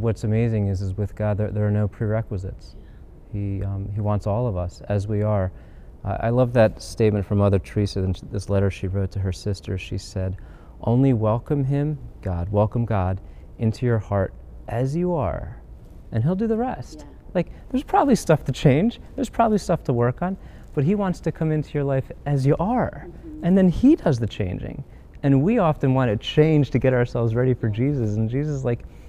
what's amazing is with God, there are no prerequisites. He wants all of us as we are. I love that statement from Mother Teresa in this letter she wrote to her sister. She said, "Only welcome Him, welcome God, into your heart as you are, and He'll do the rest." Yeah. Like, there's probably stuff to change, there's probably stuff to work on, but He wants to come into your life as you are, and then He does the changing. And we often want to change to get ourselves ready for Jesus, and Jesus is like,